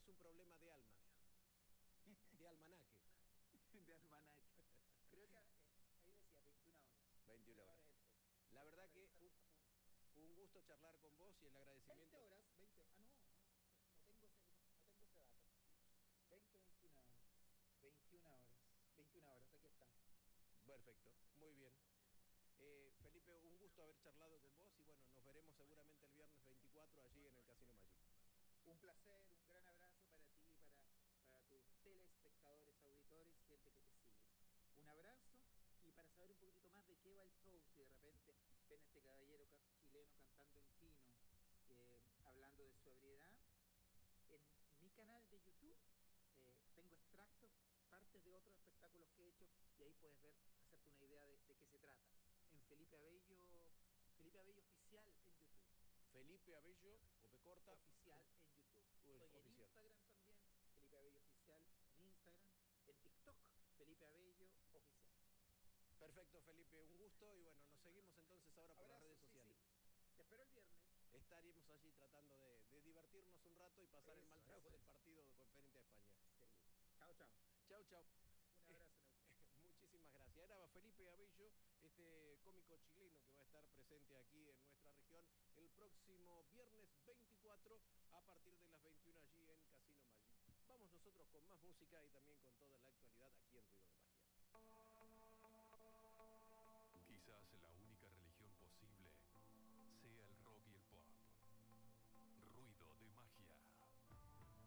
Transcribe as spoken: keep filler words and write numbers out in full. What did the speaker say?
es un problema de alma, de almanaque. De almanaque. Creo que eh, ahí decía veintiuna horas. veintiuna horas. La verdad que un, un gusto charlar con vos y el agradecimiento. veinte horas, veinte, ah no, no, no tengo ese, no tengo ese dato. veinte, veintiuna horas. veintiuna horas. veintiuna horas, aquí está. Perfecto, muy bien. Eh, Felipe, un gusto haber charlado con vos y bueno, nos veremos seguramente el viernes veinticuatro allí en el Casino Magic. Un placer, un gran abrazo para ti, para, para tus telespectadores, auditores, gente que te sigue. Un abrazo, y para saber un poquitito más de qué va el show, si de repente ven a este caballero chileno cantando en chino, eh, hablando de su ebriedad, en mi canal de YouTube eh, tengo extractos, partes de otros espectáculos que he hecho, y ahí puedes ver, hacerte una idea de, de qué se trata. En Felipe Abello, Felipe Abello Oficial en YouTube. Felipe Abello, o P corta. Oficial en YouTube. Uh, Estoy oficial. en Instagram también, Felipe Abello Oficial en Instagram. En TikTok, Felipe Abello Oficial. Perfecto, Felipe, un gusto y bueno, nos seguimos entonces ahora por Abrazo, las redes sí, sociales. Sí. Te espero el viernes. Estaremos allí tratando de, de divertirnos un rato y pasar eso, el mal trago eso, del eso. partido conferente a España. Sí. Chao, chao. Chao, chao. Un abrazo, Neuquén. Muchísimas gracias. Era Felipe Abello, este cómico chileno que va a estar presente aquí en nuestra región el próximo viernes veinticuatro a partir de las veintiuna allí en Casino Magic. Vamos nosotros con más música y también con toda la actualidad aquí en Ruido de Magia. Quizás